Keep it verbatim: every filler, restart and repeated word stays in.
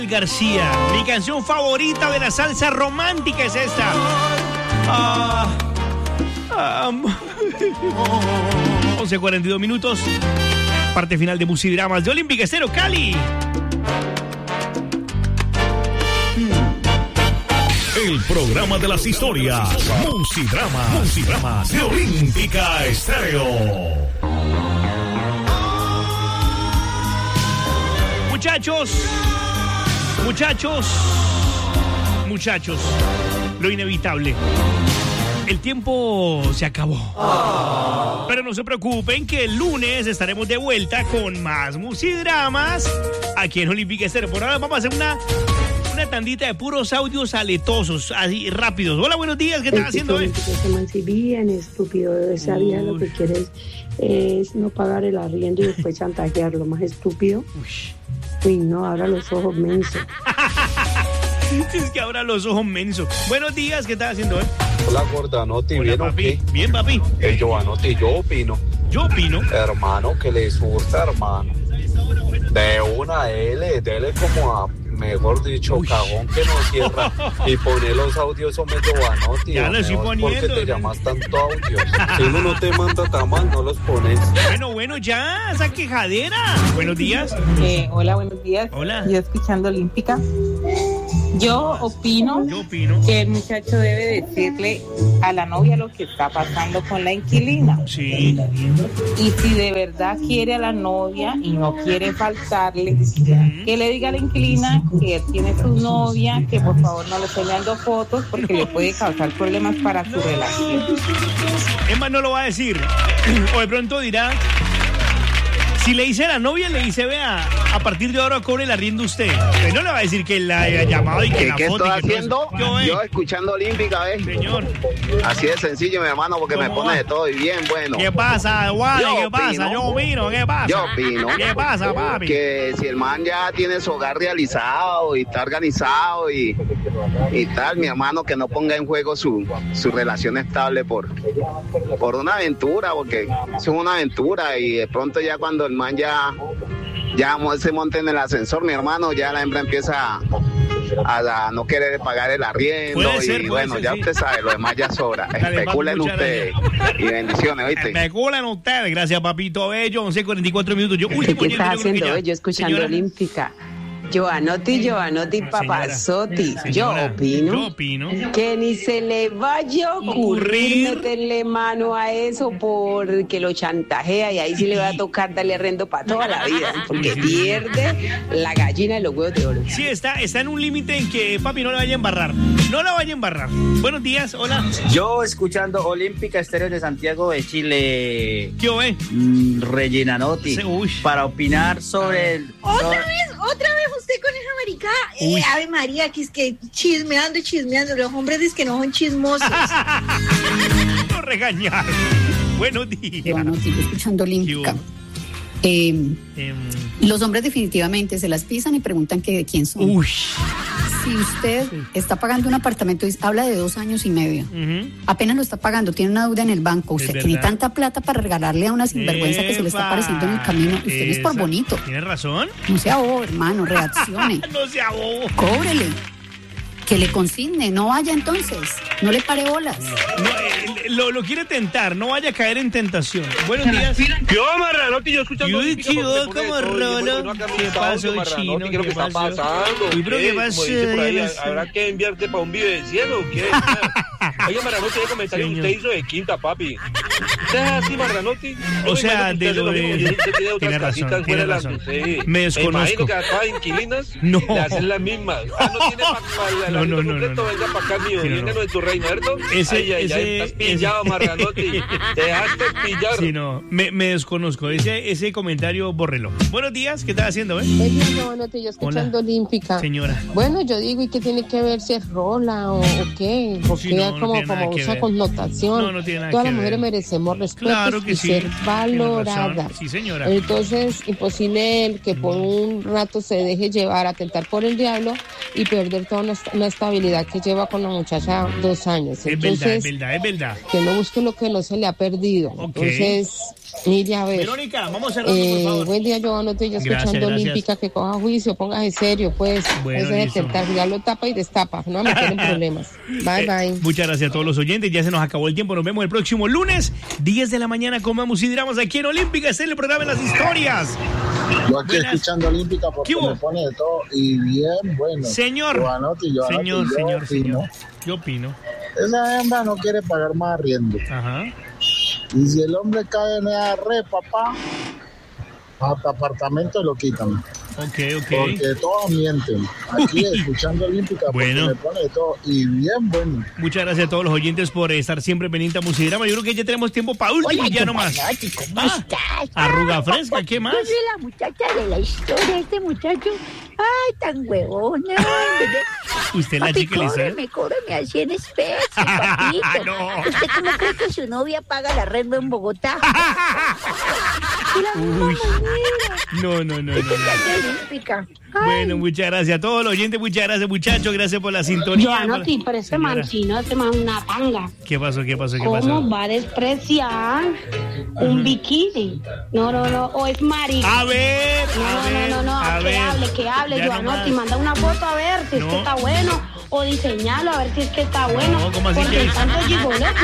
García, mi canción favorita de la salsa romántica es esta. Ah, um, once cuarenta y dos minutos. Parte final de Musidramas de Olímpica Estéreo Cali. El programa de las historias. Musidramas. Musidramas de Olímpica Estéreo. Muchachos. Muchachos, muchachos, lo inevitable. El tiempo se acabó. Oh. Pero no se preocupen que el lunes estaremos de vuelta con más Musidramas aquí en Olímpica Estéreo. Por ahora vamos a hacer una, una tandita de puros audios aletosos, así rápidos. Hola, buenos días, ¿qué estás haciendo hoy? Si bien estúpido, esa vieja lo que quiere es, es no pagar el arriendo y después chantajear, lo más estúpido. Uy. Uy, no, abra los ojos, menso. Es que abra los ojos, menso. Buenos días, ¿qué estás haciendo, eh? Hola, Gordanotti, Hola, ¿bien papi. o qué? Bien, papi. El Giovanotti, yo opino. Yo opino. Hermano, que le surta, hermano. De una, dele, dele como a, mejor dicho, uy, cagón que no cierra. Y pone los audios, hombre, Giovanotti. Ya lo estoy poniendo. ¿Por qué te llamas tanto audios? Si uno no te manda tan mal, no los pones. Bueno, bueno, ya, esa quejadera. Buenos días. Eh, hola, buenos días. Hola. Yo escuchando Olímpica. Yo opino, Yo opino que el muchacho debe decirle a la novia lo que está pasando con la inquilina. Sí. Y si de verdad quiere a la novia y no quiere faltarle, uh-huh, que le diga a la inquilina que él tiene su novia, que por favor no le esté dando fotos porque le puede causar problemas para su relación. Es más, no lo va a decir. O de pronto dirá, si le dice a la novia, le dice, vea, a partir de ahora cobre el arriendo usted. Pues no le va a decir que la haya llamado y que ¿Qué, la ¿qué foto. estoy y que haciendo? Yo, eh. Yo escuchando Olímpica, ¿ves? Señor. Así de sencillo, mi hermano, porque me pone de todo y bien bueno. ¿Qué pasa, Wally? Yo ¿Qué opino, pasa? Yo opino, ¿qué pasa? Yo opino. ¿Qué pasa, papi? Que si el man ya tiene su hogar realizado y está organizado y, y tal, mi hermano, que no ponga en juego su, su relación estable por, por una aventura, porque eso es una aventura y de pronto ya cuando el man ya... Ya se monta en el ascensor, mi hermano, ya la hembra empieza a, a, a no querer pagar el arriendo puede y ser, bueno, ser, ya sí. Usted sabe, lo demás ya sobra. Dale, Especulen ustedes y bendiciones, ¿oíste? Especulen ustedes, gracias papito bello, once cuarenta y cuatro minutos. Yo, uy, ¿Qué estás haciendo hoy? Yo escuchando señora. Olímpica. Giovanotti, Giovanotti, Papazotti. Yo opino, yo opino que ni se le vaya a ocurrir meterle mano a eso porque lo chantajea y ahí sí le va a tocar darle arrendo para toda la vida, porque pierde la gallina de los huevos de oro. Sí, está, está en un límite en que papi no la vaya a embarrar. No la vaya a embarrar. Buenos días, hola. Yo escuchando Olímpica Estéreo de Santiago de Chile. ¿Qué oye? Mm, Rellenanotti. Sí, uy. Para opinar sobre el... Otra sobre... vez, otra vez usted con esa marica. Eh, Ave María, que es que chismeando y chismeando. Los hombres dicen que no son chismosos. No regañar. Buenos días. Giovanotti, escuchando Olímpica. Eh, eh, los hombres definitivamente se las pisan y preguntan que de quién son. Uy. Si usted está pagando un apartamento, habla de dos años y medio, uh-huh, apenas lo está pagando, tiene una deuda en el banco, usted tiene tanta plata para regalarle a una sinvergüenza que se le está apareciendo en el camino, usted no es por bonito. ¿Tiene razón? No sea bobo, hermano, reaccione. No sea bobo. Cóbrele. Que le consigne, no vaya entonces, no le pare bolas. No, eh, lo, lo quiere tentar, no vaya a caer en tentación. Buenos días. ¿Qué va, Marranotti? Yo escuchando... Yo, chido, como Rolo. ¿Qué pasó, chino? ¿Qué es lo que está pasando? Uy, pero ¿qué pasó? ¿Habrá que enviarte para un video de cielo o qué? Oye, Marranotti, el comentario que usted hizo de quinta, papi. ¿Usted es así, Marranotti? O sea, de lo de... Tiene razón, tiene razón. Me desconozco. Me imagino que a todas inquilinas le hacen las mismas. Ah, no tiene para... No, no, no, completo, no, no. Venga para acá, mío. Venga, no es tu reino, ¿cierto? Ese, ay, ay, ese, ay, estás pillado, ese... Marranotti. Te dejaste pillar. Sí, no, me, me desconozco. Ese, ese comentario, bórrelo. Buenos días, ¿qué estás haciendo, eh? Buenos días, Giovanotti, yo escuchando Hola. Olímpica. Señora. Bueno, yo digo, ¿y qué tiene que ver si es rola o, o qué? Porque sí, no, como, no como esa connotación. No, no tiene nada Todas que las mujeres ver. merecemos respeto claro que y sí. ser valoradas. Sí, señora. Entonces, imposible el que por un rato se deje llevar a tentar por el diablo y perder toda una, una estabilidad que lleva con la muchacha dos años. Es Entonces, verdad, es verdad, es verdad. que no busque lo que no se le ha perdido. Okay. Entonces, mire a ver. Verónica, vamos cerrando, eh, por favor. Buen día, Giovanotti, yo Gracias, escuchando gracias. Olímpica, que coja juicio, póngase serio, pues. Bueno, Ese es listo. el tentar, ya lo tapa y destapa, no me meter en problemas. Bye, bye. Eh, muchas gracias a todos los oyentes, ya se nos acabó el tiempo, nos vemos el próximo lunes, diez de la mañana, comamos y diramos aquí en Olímpica, este es el programa de las historias. Yo aquí Buenas. escuchando Olímpica porque me pone de todo y bien bueno. Señor, Giovanotti, Giovanotti, señor, yo señor, opino. señor, yo opino. Esa hembra no quiere pagar más arriendo. Ajá. Y si el hombre cae en esa red, papá, hasta apartamento lo quitan. Ok, ok. Porque todos mienten. Aquí escuchando Olímpica porque Bueno. me pone de todo y bien bueno. Muchas gracias a todos los oyentes por estar siempre pendientes a Musidrama. Yo creo que ya tenemos tiempo para último Hola, y ya no más. Giovanotti, ¿cómo Ah, estás? arruga fresca, ¿qué más? Yo soy la muchacha de la historia, este muchacho, ay, tan huevona. Usted la Papi, chica le dice. cóbreme, cóbreme a cien especies, papito. No. ¿Usted cómo cree que su novia paga la arrendo en Bogotá? Uy. No, no, no, no. no. Olímpica. Bueno, muchas gracias a todos los oyentes, muchas gracias, muchachos, gracias por la sintonía. Giovanotti, pero este Señora. mancino, este man una tanga. ¿Qué pasó? ¿Qué pasó? ¿Qué ¿Cómo pasó? va a despreciar un bikini? No, no, no, o es marica. A ver, no, a no, ver, no, no, a que ver. hable, que hable, Ya Giovanotti, nomás. manda una foto a ver si es No. que está bueno, o diseñalo a ver si es que está bueno. No, ¿cómo así porque que- tanto gigolo